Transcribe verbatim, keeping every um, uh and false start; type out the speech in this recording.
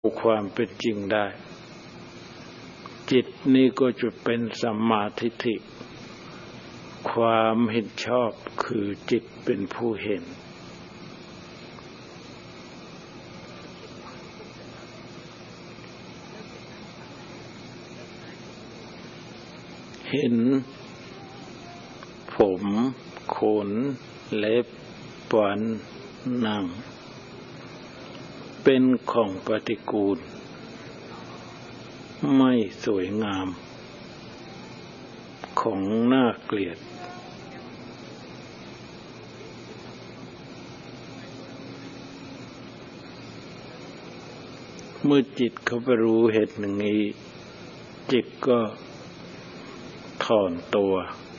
ความเป็นจริงได้จิตนี้ก็จะเป็นสัมมาทิฏฐิความเห็นชอบคือจิตเป็นผู้เห็นเห็นผมขนเล็บฟันหนังเป็นของปฏิกูลไม่สวยงามของน่าเกลียดเมื่อจิตเขาไปรู้เหตุหนึ่งนี้จิตก็ถอนตัว